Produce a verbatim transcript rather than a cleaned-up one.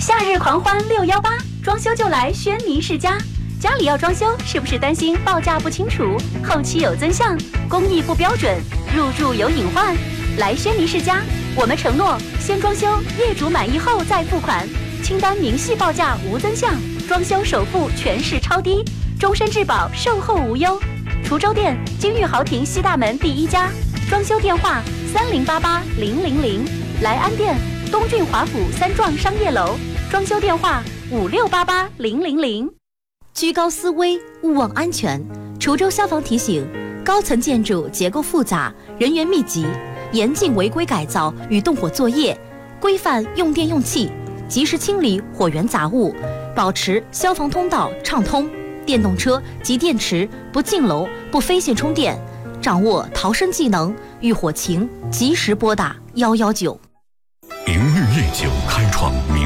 夏日狂欢六幺八，装修就来轩尼世家。家里要装修，是不是担心报价不清楚、后期有增项、工艺不标准、入住有隐患？来轩尼世家，我们承诺先装修，业主满意后再付款，清单明细报价无增项，装修首付全市超低，终身质保，售后无忧。滁州店金玉豪庭西大门第一家，装修电话三零八八零零零。莱安店东郡华府三幢商业楼，装修电话五六八八零零零。 居高思危，勿忘安全。滁州消防提醒：高层建筑结构复杂，人员密集，严禁违规改造与动火作业，规范用电用气，及时清理火源杂物，保持消防通道畅通。电动车及电池不进楼、不飞线充电，掌握逃生技能，遇火情及时拨打一一九。 明日夜酒开创明